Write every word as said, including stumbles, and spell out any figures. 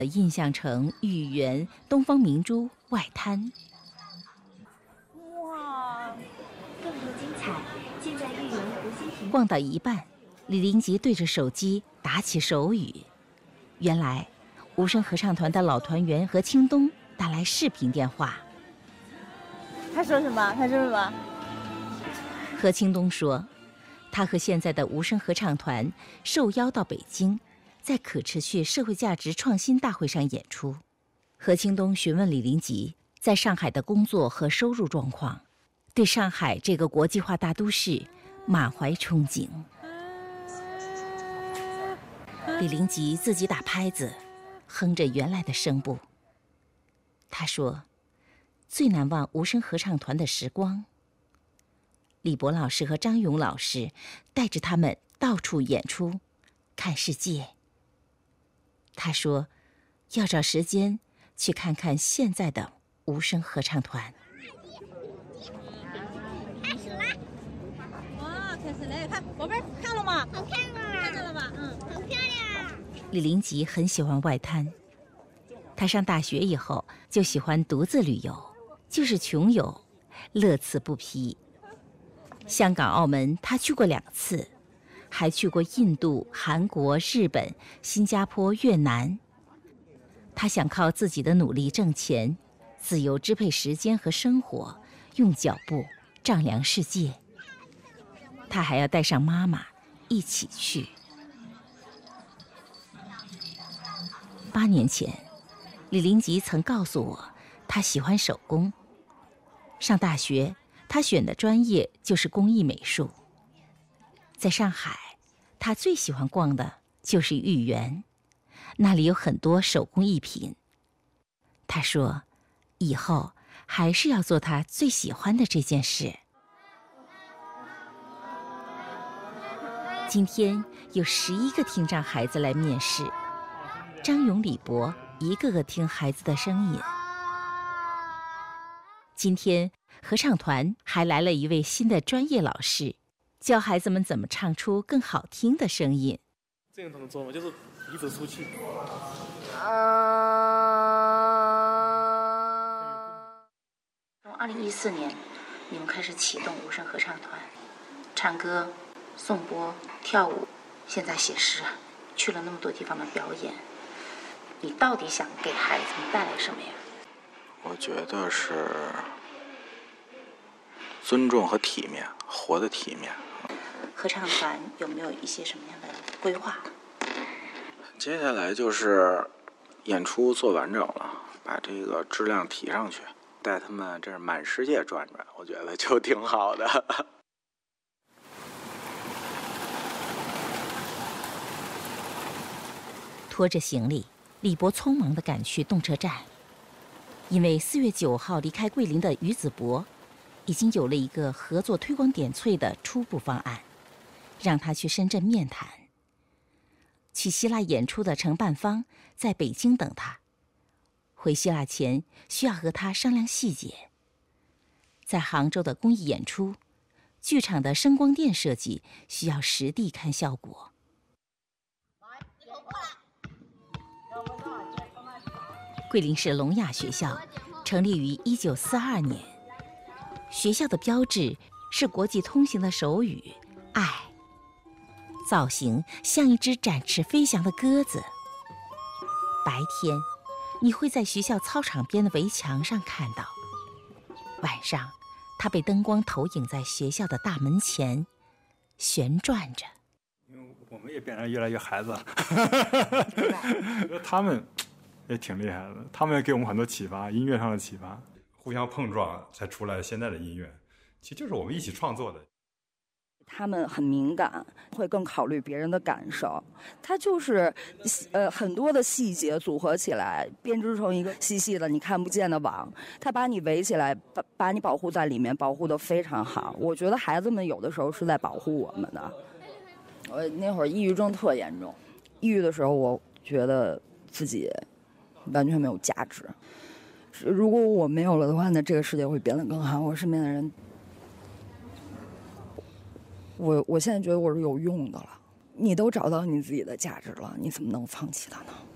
印象城、豫园、东方明珠、外滩。 哇，更多精彩尽在豫园湖心亭。 逛到一半，李林吉对着手机打起手语。原来，无声合唱团的老团员何清东打来视频电话。 他说什么？他说什么？ 何清东说，他和现在的无声合唱团受邀到北京，在可持续社会价值创新大会上演出。何清东询问李林吉在上海的工作和收入状况，对上海这个国际化大都市满怀憧憬。李林吉自己打拍子，哼着原来的声部。他说，最难忘无声合唱团的时光。李博老师和张勇老师带着他们到处演出，看世界。他说，要找时间去看看现在的无声合唱团。 开始啦！哇，开始了！看，宝贝儿，看了吗？好看啊！看见了吧？嗯，好漂亮。 李林吉很喜欢外滩，他上大学以后就喜欢独自旅游，就是穷游，乐此不疲。香港、澳门他去过两次，还去过印度、韩国、日本、新加坡、越南。他想靠自己的努力挣钱，自由支配时间和生活，用脚步丈量世界。他还要带上妈妈一起去。八年前，李林吉曾告诉我，他喜欢手工。上大学，他选的专业就是工艺美术。在上海，他最喜欢逛的就是豫园，那里有很多手工艺品。他说，以后还是要做他最喜欢的这件事。今天有十一个听障孩子来面试，张勇、李博一个个听孩子的声音。今天合唱团还来了一位新的专业老师，教孩子们怎么唱出更好听的声音。 这个动作嘛，就是鼻子出气。 从二零一四年，你们开始启动无声合唱团，唱歌、颂钵、跳舞，现在写诗，去了那么多地方的表演。你到底想给孩子们带来什么呀？ 我觉得是尊重和体面，活得体面。 合唱团有没有一些什么样的规划？ 接下来就是演出做完整了，把这个质量提上去，带他们这满世界转转，我觉得就挺好的。 拖着行李，李博匆忙地赶去动车站，因为四月九号离开桂林的于子博，已经有了一个合作推广点翠的初步方案，让他去深圳面谈。去希腊演出的承办方在北京等他，回希腊前需要和他商量细节。在杭州的公益演出，剧场的声光电设计需要实地看效果。桂林市聋哑学校成立于一九四二年，学校的标志是国际通行的手语“爱”，造型像一只展翅飞翔的鸽子。白天，你会在学校操场边的围墙上看到；晚上，它被灯光投影在学校的大门前，旋转着。 因为我们也变得越来越孩子，他们也挺厉害的，他们也给我们很多启发，音乐上的启发，互相碰撞才出来现在的音乐，其实就是我们一起创作的。 他们很敏感，会更考虑别人的感受，他就是呃很多的细节组合起来编织成一个细细的你看不见的网，他把你围起来，把把你保护在里面，保护得非常好。我觉得孩子们有的时候是在保护我们的。我那会儿抑郁症特严重，抑郁的时候我觉得自己完全没有价值，如果我没有了的话，那这个世界会变得更好，我身边的人，我我现在觉得我是有用的了。你都找到你自己的价值了，你怎么能放弃它呢？